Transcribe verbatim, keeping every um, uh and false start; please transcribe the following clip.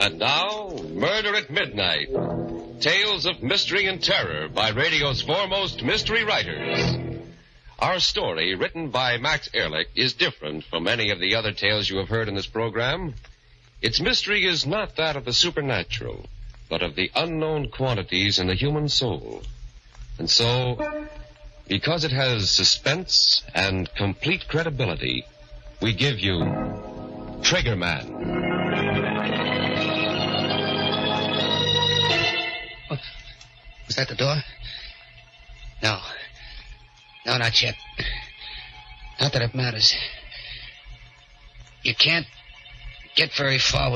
And now, Murder at Midnight. Tales of mystery and terror by radio's foremost mystery writers. Our story, written by Max Ehrlich, is different from any of the other tales you have heard in this program. Its mystery is not that of the supernatural, but of the unknown quantities in the human soul. And so, because it has suspense and complete credibility, we give you Triggerman. Oh, was that the door? No. No, not yet. Not that it matters. You can't get very far with